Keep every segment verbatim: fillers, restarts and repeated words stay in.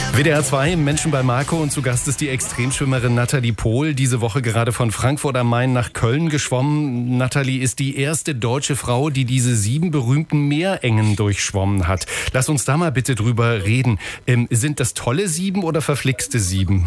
W D R zwei, Menschen bei Marco, und zu Gast ist die Extremschwimmerin Nathalie Pohl. Diese Woche gerade von Frankfurt am Main nach Köln geschwommen. Nathalie ist die erste deutsche Frau, die diese sieben berühmten Meerengen durchschwommen hat. Lass uns da mal bitte drüber reden. Ähm, sind das tolle Sieben oder verflixte Sieben?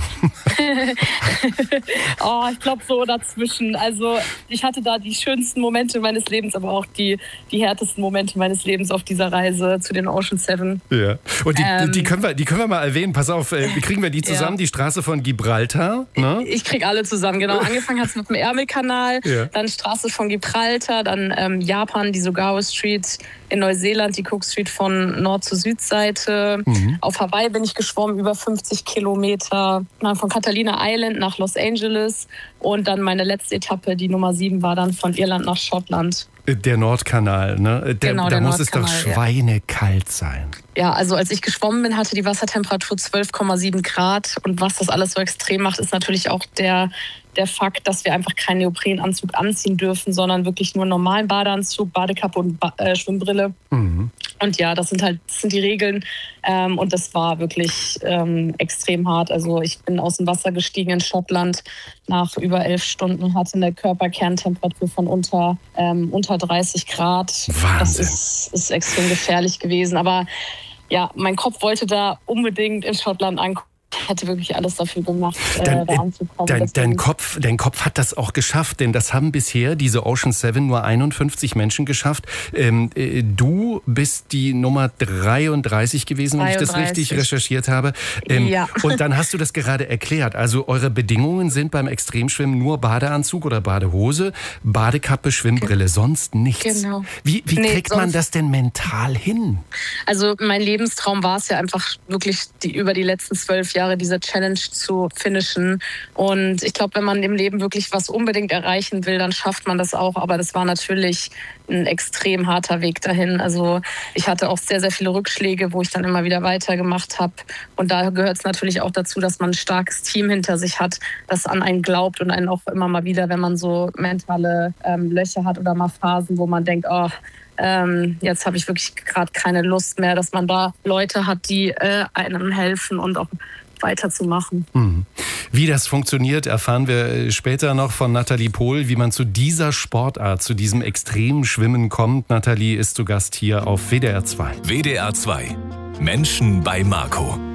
Oh, ich glaube so dazwischen. Also ich hatte da die schönsten Momente meines Lebens, aber auch die, die härtesten Momente meines Lebens auf dieser Reise zu den Ocean Seven. Ja. Und die, Ähm, die, können wir, die können wir mal erwähnen. Pass auf, äh, wie kriegen wir die zusammen? Ja. Die Straße von Gibraltar. Ne? Ich krieg alle zusammen, genau. Angefangen hat es mit dem Ärmelkanal, Ja. dann Straße von Gibraltar, dann ähm, Japan, die Sugao Street, in Neuseeland die Cook Street von Nord- zu Südseite. Mhm. Auf Hawaii bin ich geschwommen, über fünfzig Kilometer. Dann von Catalina Island nach Los Angeles. Und dann meine letzte Etappe, die Nummer sieben, war dann von Irland nach Schottland. Der Nordkanal, ne? Der, Genau, da der muss es doch Nordkanal, ja. schweinekalt sein. Ja, also als ich geschwommen bin, hatte die Wassertemperatur zwölf Komma sieben Grad. Und was das alles so extrem macht, ist natürlich auch der, der Fakt, dass wir einfach keinen Neoprenanzug anziehen dürfen, sondern wirklich nur einen normalen Badeanzug, Badekappe und ba- äh, Schwimmbrille. Mhm. Und ja, das sind halt das sind die Regeln. Ähm, und das war wirklich ähm, extrem hart. Also ich bin aus dem Wasser gestiegen in Schottland nach über elf Stunden, hatte eine Körperkerntemperatur von unter, ähm, unter dreißig Grad. Wahnsinn. Das ist, ist extrem gefährlich gewesen. Aber ja, mein Kopf wollte da unbedingt in Schottland ankommen. Ich hätte wirklich alles dafür gemacht, Dein, äh, da anzukommen. dein, Deswegen- dein, Kopf, dein Kopf hat das auch geschafft, denn das haben bisher diese Ocean Seven nur einundfünfzig Menschen geschafft. Ähm, äh, du bist die Nummer dreiunddreißig gewesen, wenn ich das dreiunddreißig. richtig recherchiert habe. Ähm, Ja. Und dann hast du das gerade erklärt. Also eure Bedingungen sind beim Extremschwimmen nur Badeanzug oder Badehose, Badekappe, Schwimmbrille, sonst nichts. Genau. Wie, wie Nee, kriegt man sonst- das denn mental hin? Also mein Lebenstraum war es ja einfach wirklich die, über die letzten zwölf Jahre diese Challenge zu finishen. Und ich glaube, wenn man im Leben wirklich was unbedingt erreichen will, dann schafft man das auch. Aber das war natürlich ein extrem harter Weg dahin. Also ich hatte auch sehr, sehr viele Rückschläge, wo ich dann immer wieder weitergemacht habe. Und da gehört es natürlich auch dazu, dass man ein starkes Team hinter sich hat, das an einen glaubt und einen auch immer mal wieder, wenn man so mentale ähm, Löcher hat oder mal Phasen, wo man denkt, oh, Ähm, jetzt habe ich wirklich gerade keine Lust mehr, dass man da Leute hat, die äh, einem helfen und auch weiterzumachen. Mhm. Wie das funktioniert, erfahren wir später noch von Nathalie Pohl, wie man zu dieser Sportart, zu diesem extremen Schwimmen kommt. Nathalie ist zu Gast hier auf W D R zwei. W D R zwei. Menschen bei Marco.